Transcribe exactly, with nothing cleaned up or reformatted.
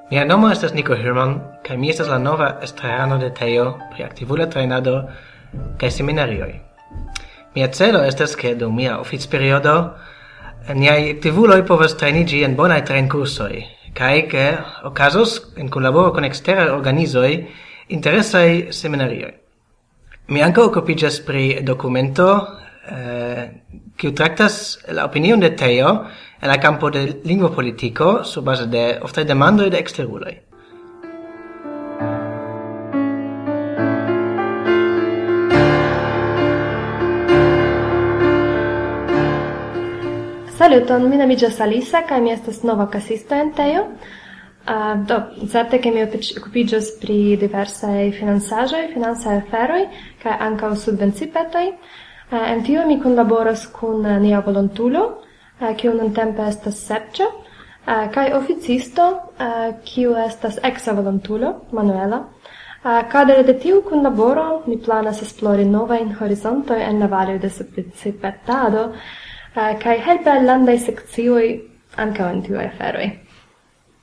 Mia nomo estas Nico Hirman, kaj mi estas la nova estrarano de Teo pri aktivula trejnado kaj seminarioj. Mia celo estas ke dum mia oficperiodo niaj aktivuloj povas trejniĝi en bonaj trejnkursoj, kaj ke okazos en kunlaboro kun eksteraj organizoj interesaj seminarioj. Mi ankaŭ okupiĝas pri dokumento eh, kiu traktas la opinion de Teo en la campo de lingvopolitiko sur base de oftaj demandoj de eksteruloj. Saluton, mi nomiĝas Alisa kaj mi estas nova kasisto en Teo. Uh, do, certe che mi occupiĝos pri diversaj financaĵoj, financaj aferoj kaj ankaŭ subvencipetoj. Uh, en tio mi kunlaboras kun uh, nia volontulo, uh, kiu nuntempe estas Sergio, uh, kaj oficisto, uh, kiu estas eksa volontulo, Manuela. Uh, kadre de tiu kunlaboro mi planas esplori novajn horizontojn en la valio de subvencipetado, uh, kaj helpi al landaj sekcioj ankaŭ en tiuj aferoj.